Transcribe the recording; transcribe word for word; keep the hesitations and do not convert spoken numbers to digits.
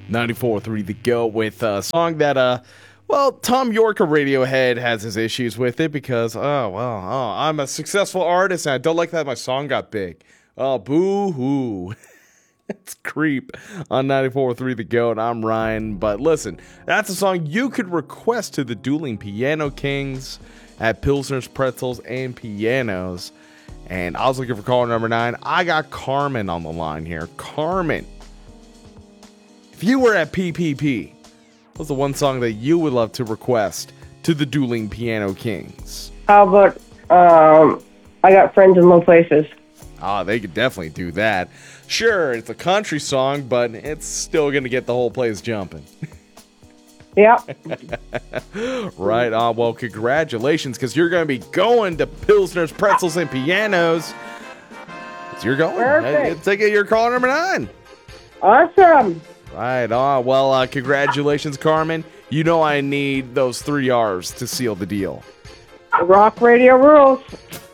ninety-four point three The Go with a song that, uh, well, Tom York of Radiohead has his issues with it because, oh, well, oh, I'm a successful artist and I don't like that my song got big. Oh, boo-hoo. It's Creep on ninety-four point three The Go, and I'm Ryan. But listen, that's a song you could request to the Dueling Piano Kings at Pilsner's Pretzels and Pianos. And I was looking for caller number nine. I got Carmen on the line here. Carmen, if you were at P P P, what's the one song that you would love to request to the Dueling Piano Kings? How about um, I Got Friends in Low Places? Ah, they could definitely do that. Sure, it's a country song, but it's still going to get the whole place jumping. Yeah. Right on. Well, congratulations, because you're going to be going to Pilsner's Pretzels and Pianos. So you're going. Perfect. Take it, your call number nine. Awesome. Right on. Well, uh, congratulations, Carmen. You know I need those three R's to seal the deal. Rock radio rules.